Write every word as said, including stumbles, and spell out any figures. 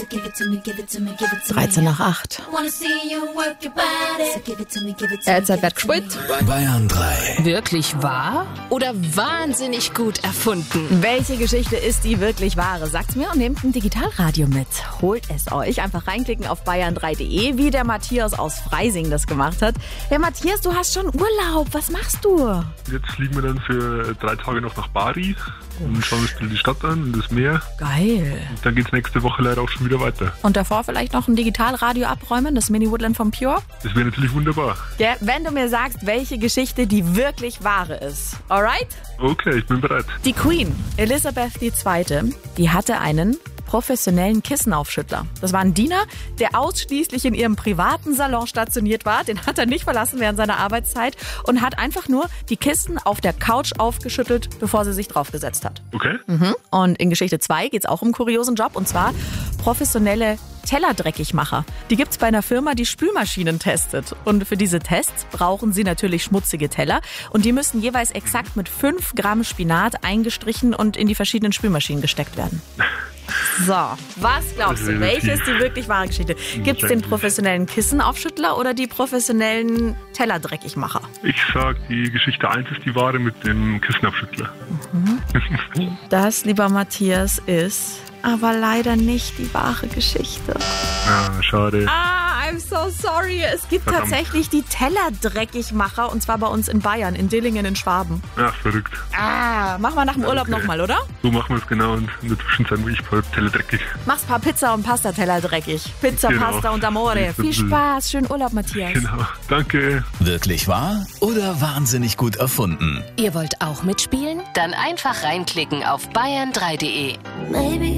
dreizehn nach acht. Jetzt wird gespielt. Bayern drei. Wirklich wahr oder wahnsinnig gut erfunden? Welche Geschichte ist die wirklich wahre? Sagt's mir und nehmt ein Digitalradio mit. Holt es euch. Einfach reinklicken auf bayern drei punkt de, wie der Matthias aus Freising das gemacht hat. Ja, Matthias, du hast schon Urlaub. Was machst du? Jetzt fliegen wir dann für drei Tage noch nach Bari und schauen uns die Stadt an und das Meer. Geil. Und dann geht's nächste Woche leider auch schon wieder weiter. Und davor vielleicht noch ein Digitalradio abräumen, das Mini Woodland von Pure? Das wäre natürlich wunderbar. Ja, wenn du mir sagst, welche Geschichte die wirklich wahre ist. Alright? Okay, ich bin bereit. Die Queen, Elisabeth die Zweite, die hatte einen professionellen Kissenaufschüttler. Das war ein Diener, der ausschließlich in ihrem privaten Salon stationiert war. Den hat er nicht verlassen während seiner Arbeitszeit und hat einfach nur die Kissen auf der Couch aufgeschüttelt, bevor sie sich draufgesetzt hat. Okay. Mhm. Und in Geschichte zwei geht es auch um einen kuriosen Job, und zwar professionelle Tellerdreckigmacher. Die gibt's bei einer Firma, die Spülmaschinen testet. Und für diese Tests brauchen sie natürlich schmutzige Teller. Und die müssen jeweils exakt mit fünf Gramm Spinat eingestrichen und in die verschiedenen Spülmaschinen gesteckt werden. So, was glaubst du? Welche ist die wirklich wahre Geschichte? Gibt es den professionellen Kissenaufschüttler oder die professionellen Tellerdreckigmacher? Ich sag, die Geschichte eins ist die wahre mit dem Kissenaufschüttler. Mhm. Das, lieber Matthias, ist aber leider nicht die wahre Geschichte. Ah, schade. Ah, I'm so sorry. Es gibt Verdammt. tatsächlich die Tellerdreckigmacher, und zwar bei uns in Bayern, in Dillingen in Schwaben. Ach, verrückt. Ah, machen wir nach dem Urlaub Okay. nochmal, oder? So machen wir es genau und in der Zwischenzeit bin ich voll telledreckig. Machst ein paar Pizza und Pasta-Teller dreckig. Pizza, Genau. Pasta und Amore. Viel Spaß, schönen Urlaub, Matthias. Genau, danke. Wirklich wahr oder wahnsinnig gut erfunden? Ihr wollt auch mitspielen? Dann einfach reinklicken auf bayern drei punkt de. Maybe